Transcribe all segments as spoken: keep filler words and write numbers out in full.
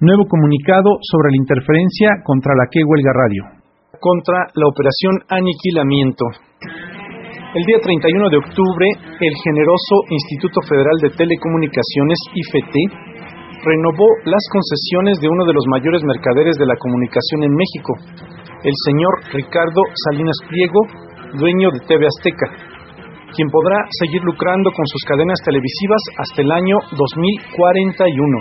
Nuevo comunicado sobre la interferencia contra la que huelga radio. Contra la operación Aniquilamiento. El día treinta y uno de octubre, el generoso Instituto Federal de Telecomunicaciones, I F E T, renovó las concesiones de uno de los mayores mercaderes de la comunicación en México, el señor Ricardo Salinas Pliego, dueño de T V Azteca, quien podrá seguir lucrando con sus cadenas televisivas hasta el año dos mil cuarenta y uno.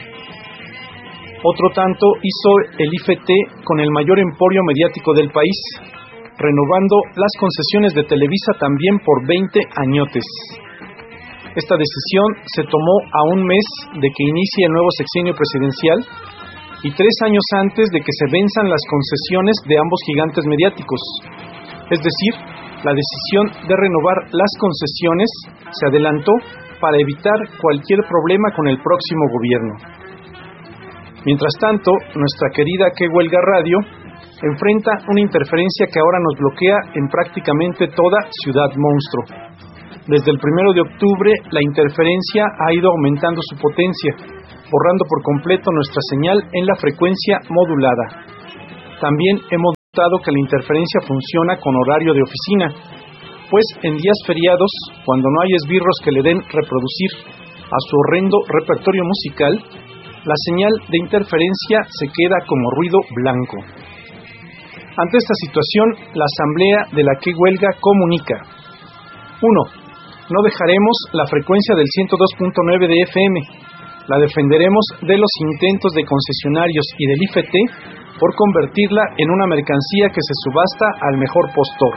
Otro tanto hizo el I F E T con el mayor emporio mediático del país, renovando las concesiones de Televisa también por veinte añotes. Esta decisión se tomó a un mes de que inicie el nuevo sexenio presidencial y tres años antes de que se venzan las concesiones de ambos gigantes mediáticos. Es decir, la decisión de renovar las concesiones se adelantó para evitar cualquier problema con el próximo gobierno. Mientras tanto, nuestra querida Que Huelga Radio enfrenta una interferencia que ahora nos bloquea en prácticamente toda Ciudad Monstruo. Desde el primero de octubre, la interferencia ha ido aumentando su potencia, borrando por completo nuestra señal en la frecuencia modulada. También hemos notado que la interferencia funciona con horario de oficina, pues en días feriados, cuando no hay esbirros que le den reproducir a su horrendo repertorio musical, la señal de interferencia se queda como ruido blanco. Ante esta situación, la Asamblea de la Que Huelga comunica: uno. No dejaremos la frecuencia del ciento dos punto nueve de F M. La defenderemos de los intentos de concesionarios y del I F E T por convertirla en una mercancía que se subasta al mejor postor.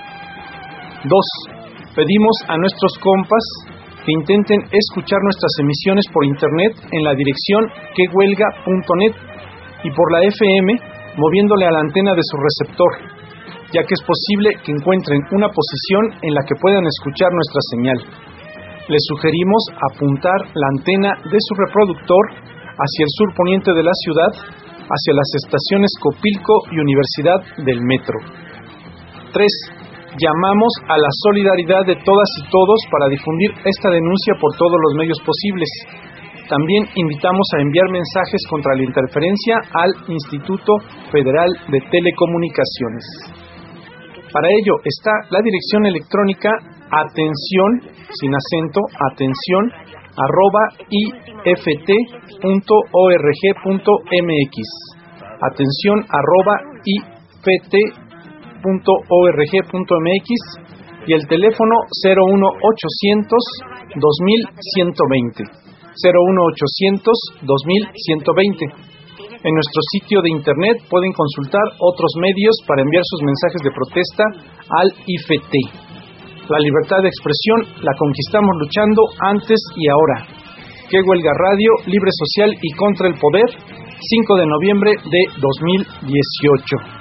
dos. Pedimos a nuestros compas que intenten escuchar nuestras emisiones por internet en la dirección que huelga punto net y por la F M moviéndole a la antena de su receptor, ya que es posible que encuentren una posición en la que puedan escuchar nuestra señal. Les sugerimos apuntar la antena de su reproductor hacia el sur poniente de la ciudad, hacia las estaciones Copilco y Universidad del Metro. tres. Llamamos a la solidaridad de todas y todos para difundir esta denuncia por todos los medios posibles. También invitamos a enviar mensajes contra la interferencia al Instituto Federal de Telecomunicaciones. Para ello está la dirección electrónica atención, sin acento, atención, arroba ift punto org punto mx. Atención arroba ift punto org punto mx y el teléfono cero uno ochocientos dos mil ciento veinte. cero uno ochocientos dos mil ciento veinte. En nuestro sitio de internet pueden consultar otros medios para enviar sus mensajes de protesta al I F E T. La libertad de expresión la conquistamos luchando antes y ahora. Que Huelga Radio, libre, social y contra el poder, cinco de noviembre de dos mil dieciocho.